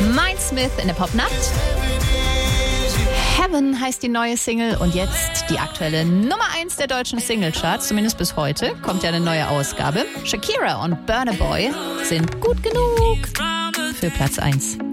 Mindsmith in der Popnacht. Heaven heißt die neue Single und jetzt die aktuelle Nummer 1 der deutschen Singlecharts, zumindest bis heute, kommt ja eine neue Ausgabe. Shakira und Burna Boy sind gut genug für Platz 1.